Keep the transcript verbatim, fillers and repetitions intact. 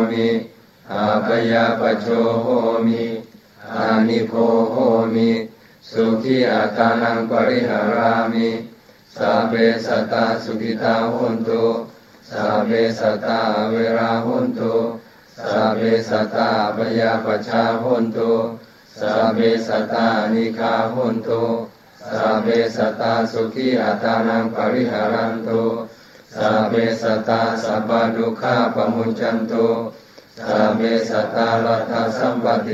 มิอาภยาปโชโหมิอานิโคโหมิสุขีอัตานังปริหารามิสัพเพสัตตาสุขิตาโหนตุสัพเพสัตตาเวราโหนตุสัพเพสัตตาภยาปชาโหนตุสัพเพสัตตานิฆาโหนตุสัพเพสัตตาสุขีอัตานังปริหารันตุสัพเพสัตตาสัพพะทุกขาปมุจจันตุสัพเพสัตตาลัทธสัมปติ